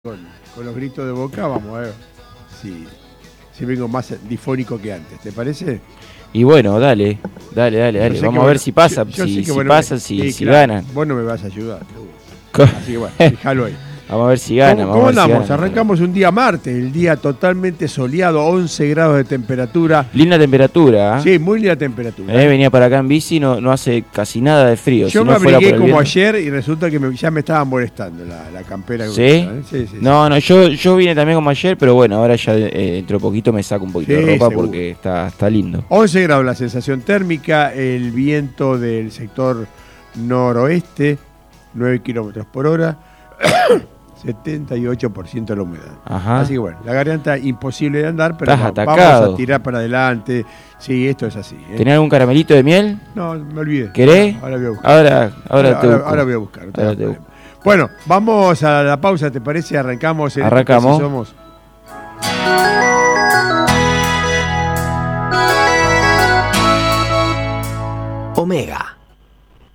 con, con los gritos de Boca, vamos a ver si vengo más difónico que antes, ¿te parece? Y bueno, dale. Vamos a ver si pasa, si ganan. Vos no me vas a ayudar, seguro. Así que bueno, déjalo ahí. Vamos a ver si ganan. ¿Cómo andamos? Arrancamos un día martes, el día totalmente soleado, 11 grados de temperatura. Linda temperatura, ¿eh? Sí, muy linda temperatura. Venía para acá en bici, no hace casi nada de frío. Yo me abrigué como ayer y resulta que ya me estaban molestando la campera. ¿Sí? Sí. No, yo vine también como ayer, pero bueno, ahora ya dentro de poquito me saco un poquito de ropa seguro. Porque está lindo. 11 grados la sensación térmica, el viento del sector noroeste, 9 kilómetros por hora. 78% la humedad. Ajá. Así que bueno, la garganta imposible de andar, pero vamos a tirar para adelante. Sí, esto es así. ¿Tenés algún caramelito de miel? No, me olvidé. ¿Querés? Ahora voy a buscar. Ahora voy a buscar. Bueno, vamos a la pausa, ¿te parece? Arrancamos. Arrancamos. Así somos. Omega.